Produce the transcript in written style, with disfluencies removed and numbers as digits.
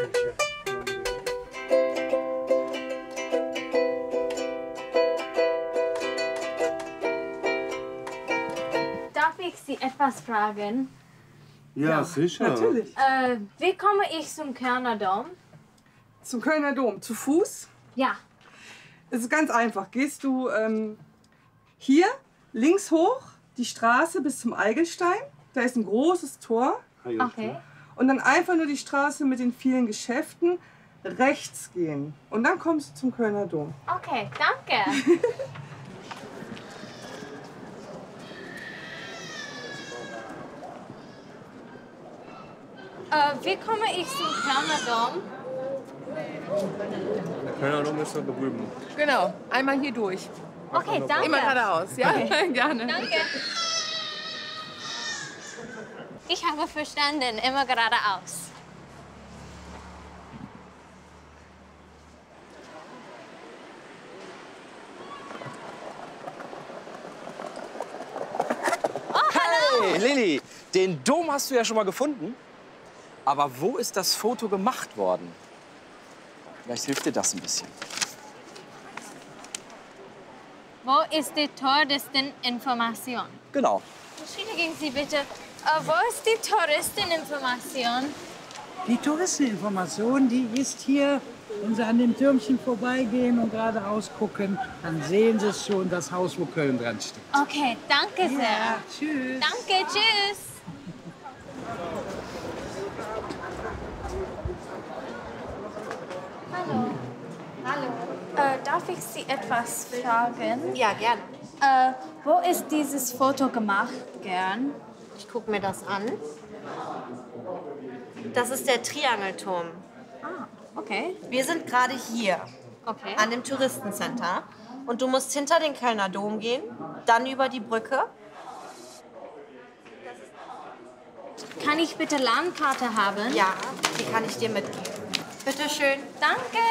Darf ich Sie etwas fragen? Ja, sicher. Natürlich. Wie komme ich zum Kölner Dom? Zum Kölner Dom. Zu Fuß? Ja. Es ist ganz einfach. Gehst du hier links hoch die Straße bis zum Eigelstein. Da ist ein großes Tor. Okay. Und dann einfach nur die Straße mit den vielen Geschäften rechts gehen. Und dann kommst du zum Kölner Dom. Okay, danke. Wie komme ich zum Kölner Dom? Der Kölner Dom ist da drüben. Genau, einmal hier durch. Okay, danke. Immer geradeaus, ja? Gerne. Danke. Ich habe verstanden, immer geradeaus. Hey, Lilly, den Dom hast du ja schon mal gefunden. Aber wo ist das Foto gemacht worden? Vielleicht hilft dir das ein bisschen. Wo ist die Touristeninformation? Genau. Entschuldigen Sie bitte, wo ist die Touristeninformation? Die Touristeninformation, die ist hier, wenn Sie an dem Türmchen vorbeigehen und geradeaus gucken, dann sehen Sie schon das Haus, wo Köln dran steht. Okay, danke sehr. Ja, tschüss. Danke, tschüss. Hallo. Hallo. Darf ich Sie etwas fragen? Ja, gerne. Wo ist dieses Foto gemacht, gern? Ich gucke mir das an. Das ist der Triangelturm. Ah, okay. Wir sind gerade hier Okay. an dem Touristencenter. Und du musst hinter den Kölner Dom gehen, dann über die Brücke. Kann ich bitte Landkarte haben? Ja, die kann ich dir mitgeben. Bitte schön. Danke.